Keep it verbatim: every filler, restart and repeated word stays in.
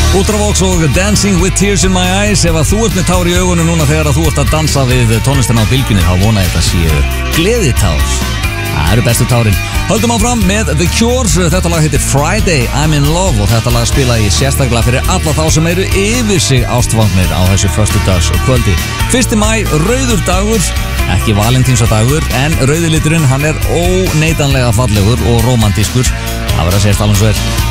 Ultravox og Dancing with Tears in my eyes. Ef að þú ert með tár í augunum núna þegar að þú ert að dansa við tónlistina á bylgjunni, þá vona ég þetta séu gleðitár. Það eru bestu tárin. Höldum áfram með The Cure. Þetta lag heitir Friday, I'm in Love og þetta lag spila ég sérstaklega fyrir alla þá sem eru yfir sig ástfangnir á þessu föstudags kvöldi. fyrsta maí, rauður dagur, ekki valentínusardagur, en rauði liturinn hann er óneitanlega fallegur og rómantískur. Það verður að segja alveg svo er.